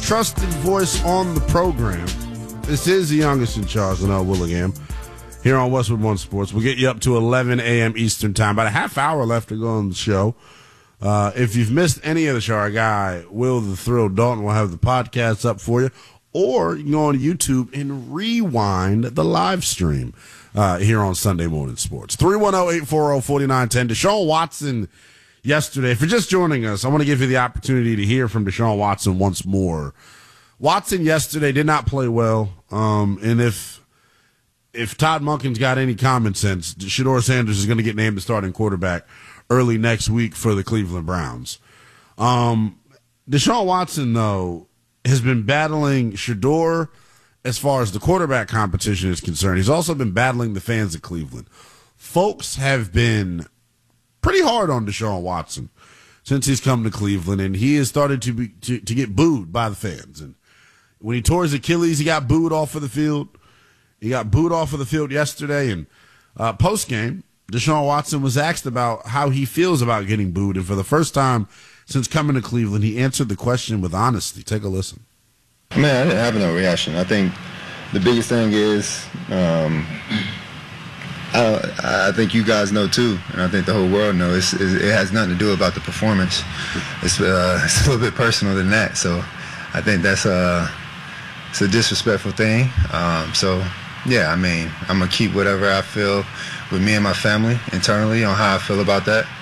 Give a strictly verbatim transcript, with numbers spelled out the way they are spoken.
trusted voice on the program. This is the youngest in charge, Linnell Willingham, here on Westwood One Sports. We'll get you up to eleven a.m. Eastern Time. About a half hour left to go on the show. Uh, if you've missed any of the show, our guy, Will the Thrill Dalton, will have the podcast up for you. Or you can go on YouTube and rewind the live stream uh, here on Sunday Morning Sports. three one zero, eight four zero, four nine one zero. Deshaun Watson yesterday. If you're just joining us, I want to give you the opportunity to hear from Deshaun Watson once more. Watson yesterday did not play well. Um, and if if Todd Monken's got any common sense, Shedeur Sanders is going to get named the starting quarterback early next week for the Cleveland Browns. Um, Deshaun Watson, though, has been battling Shedeur as far as the quarterback competition is concerned. He's also been battling the fans of Cleveland. Folks have been pretty hard on Deshaun Watson since he's come to Cleveland, and he has started to, be, to, to get booed by the fans. And when he tore his Achilles, he got booed off of the field. He got booed off of the field yesterday. And uh, post-game, Deshaun Watson was asked about how he feels about getting booed. And for the first time since coming to Cleveland, he answered the question with honesty. Take a listen. Man, I didn't have no reaction. I think the biggest thing is um, I, I think you guys know too, and I think the whole world knows, it's, it has nothing to do about the performance. It's, uh, it's a little bit personal than that. So I think that's a, it's a disrespectful thing. Um, so, yeah, I mean, I'm going to keep whatever I feel with me and my family internally on how I feel about that.